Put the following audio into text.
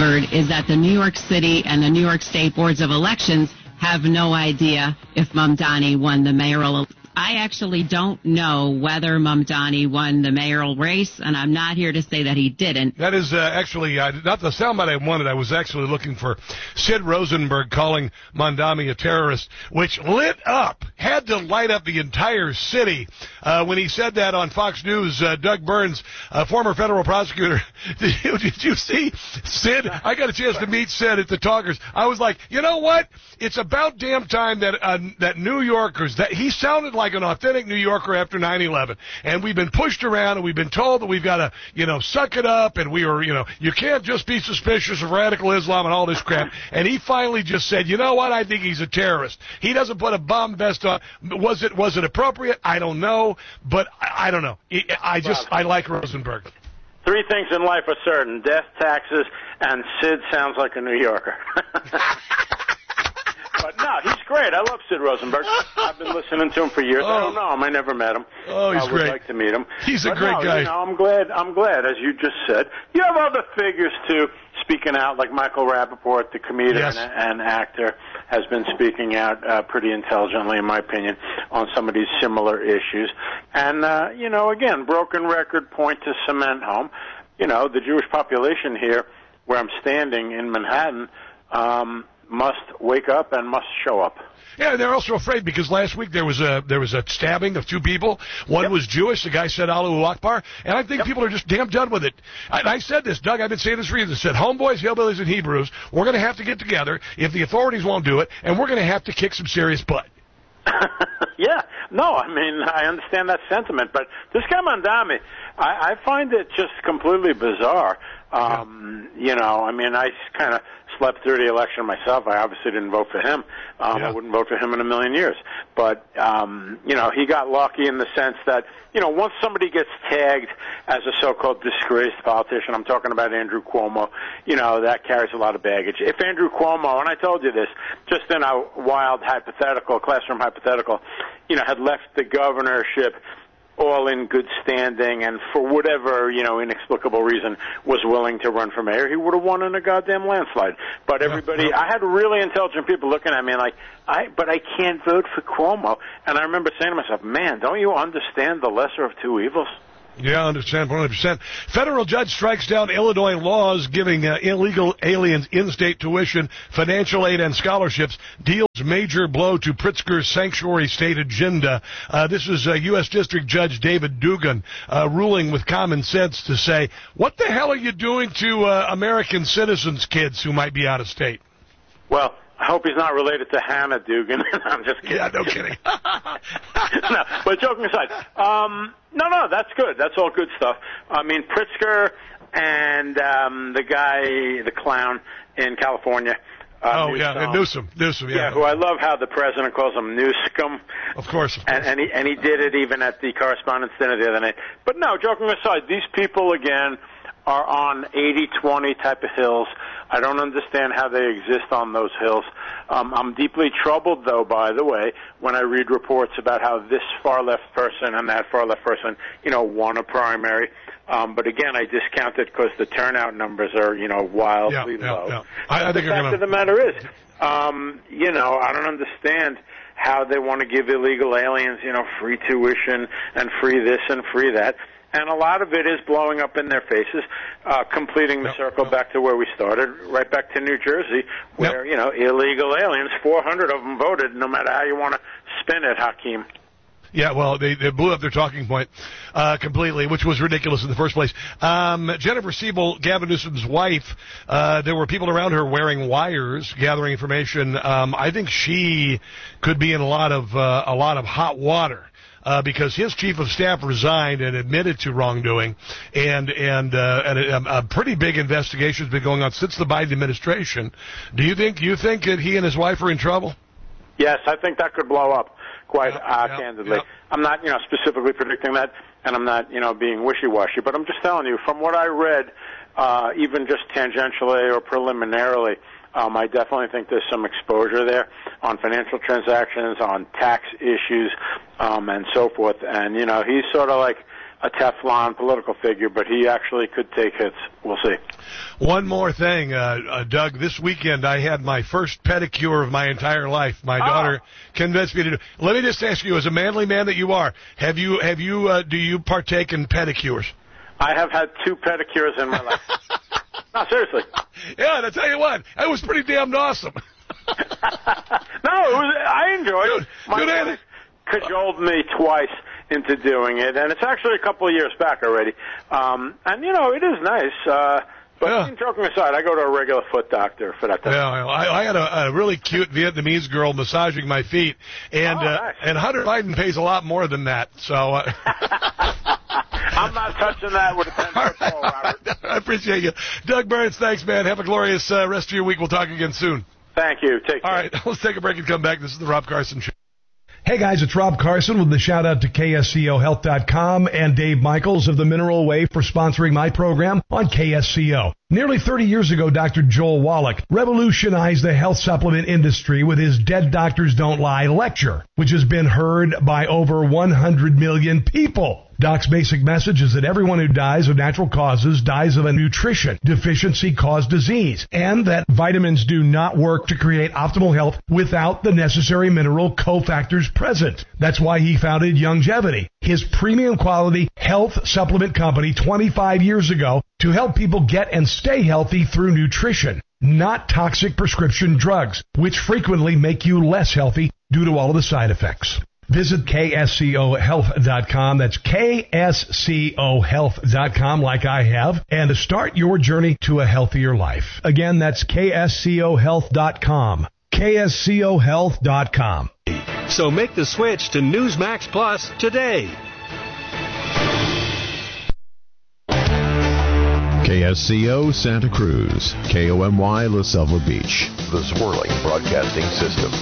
discovered is that the New York City and the New York State boards of elections have no idea if Mamdani won the mayoral. I actually don't know whether Mamdani won the mayoral race, and I'm not here to say that he didn't. That is actually not the soundbite I wanted. I was actually looking for Sid Rosenberg calling Mamdani a terrorist, which had to light up the entire city when he said that on Fox News. Doug Burns, former federal prosecutor, did you see Sid? I got a chance to meet Sid at the Talkers. I was like, you know what? It's about damn time that New Yorkers, that he sounded like an authentic New Yorker after 9/11, and we've been pushed around and we've been told that we've got to, suck it up, and you can't just be suspicious of radical Islam and all this crap. And he finally just said, you know what? I think he's a terrorist. He doesn't put a bomb vest on. Was it appropriate? I don't know, but I don't know. I like Rosenberg. Three things in life are certain: death, taxes, and Sid sounds like a New Yorker. But no, he's great. I love Sid Rosenberg. I've been listening to him for years. I don't know him. I never met him. Oh, he's great. I would like to meet him. He's a great guy. I'm glad, as you just said. You have other figures, too, speaking out, like Michael Rappaport, the comedian and actor, has been speaking out pretty intelligently, in my opinion, on some of these similar issues. And, again, broken record, point to cement home. The Jewish population here, where I'm standing in Manhattan, must wake up and must show up. Yeah, they're also afraid because last week there was a stabbing of two people. One was Jewish. The guy said Allahu Akbar, and I think people are just damn done with it. I said this, Doug. I've been saying this for years. I said, homeboys, hillbillies, and Hebrews, we're going to have to get together if the authorities won't do it, and we're going to have to kick some serious butt. Yeah, no, I mean, I understand that sentiment, but this guy Mamdani, I find it just completely bizarre. I kind of slept through the election myself. I obviously didn't vote for him. I wouldn't vote for him in a million years. But, he got lucky in the sense that, once somebody gets tagged as a so-called disgraced politician, I'm talking about Andrew Cuomo, that carries a lot of baggage. If Andrew Cuomo, and I told you this, just in a wild hypothetical, classroom hypothetical, had left the governorship all in good standing and for whatever, inexplicable reason was willing to run for mayor, he would have won in a goddamn landslide. But everybody, I had really intelligent people looking at me like, but I can't vote for Cuomo. And I remember saying to myself, man, don't you understand the lesser of two evils? Yeah, I understand 100%. Federal judge strikes down Illinois laws giving illegal aliens in-state tuition, financial aid, and scholarships. Deals major blow to Pritzker's sanctuary state agenda. This is U.S. District Judge David Dugan ruling with common sense to say, what the hell are you doing to American citizens' kids who might be out of state? Well, I hope he's not related to Hannah Dugan. I'm just kidding. Yeah, no kidding. No, but joking aside, no, that's good. That's all good stuff. I mean, Pritzker and the clown in California. Newsom. Yeah, who I love how the president calls him Newscom. Of course. And he did it even at the Correspondents' Dinner the other night. But no, joking aside, these people, again, are on 80-20 type of hills. I don't understand how they exist on those hills. I'm deeply troubled, though, by the way, when I read reports about how this far-left person and that far-left person, won a primary. But again, I discount it because the turnout numbers are, wildly low. Yeah. I think the fact of the matter is, I don't understand how they want to give illegal aliens, free tuition and free this and free that. And a lot of it is blowing up in their faces, completing the circle back to where we started, right back to New Jersey, where, illegal aliens, 400 of them voted, no matter how you want to spin it, Hakeem. Yeah, well, they blew up their talking point completely, which was ridiculous in the first place. Jennifer Siebel, Gavin Newsom's wife, there were people around her wearing wires, gathering information. I think she could be in a lot of hot water. Because his chief of staff resigned and admitted to wrongdoing, and a pretty big investigation has been going on since the Biden administration. Do you think that he and his wife are in trouble? Yes, I think that could blow up quite candidly. Yep. I'm not, specifically predicting that, and I'm not, being wishy-washy, but I'm just telling you from what I read, even just tangentially or preliminarily. I definitely think there's some exposure there on financial transactions, on tax issues, and so forth. And, he's sort of like a Teflon political figure, but he actually could take hits. We'll see. One more thing, Doug. This weekend I had my first pedicure of my entire life. My daughter convinced me to do. Let me just ask you, as a manly man that you are, do you partake in pedicures? I have had 2 pedicures in my life. No, seriously. Yeah, and I tell you what, it was pretty damn awesome. I enjoyed it. My wife cajoled me twice into doing it, and it's actually a couple of years back already. And, it is nice. But joking aside, I go to a regular foot doctor for that type of thing. I had a really cute Vietnamese girl massaging my feet, and nice. And Hunter Biden pays a lot more than that. So I'm not touching that with a 10-foot pole, Robert. I appreciate you. Doug Burns, thanks, man. Have a glorious rest of your week. We'll talk again soon. Thank you. Take care. All right, let's take a break and come back. This is the Rob Carson Show. Hey guys, it's Rob Carson with the shout out to KSCOHealth.com and Dave Michaels of the Mineral Way for sponsoring my program on KSCO. Nearly 30 years ago, Dr. Joel Wallach revolutionized the health supplement industry with his Dead Doctors Don't Lie lecture, which has been heard by over 100 million people. Doc's basic message is that everyone who dies of natural causes dies of a nutrition deficiency caused disease, and that vitamins do not work to create optimal health without the necessary mineral cofactors present. That's why he founded Youngevity, his premium quality health supplement company 25 years ago, to help people get and stay healthy through nutrition, not toxic prescription drugs, which frequently make you less healthy due to all of the side effects. Visit KSCOHealth.com. That's KSCOHealth.com, like I have, and to start your journey to a healthier life. Again, that's KSCOHealth.com. KSCOHealth.com. So make the switch to Newsmax Plus today. KSCO Santa Cruz, KOMY La Selva Beach, the Swirling Broadcasting System.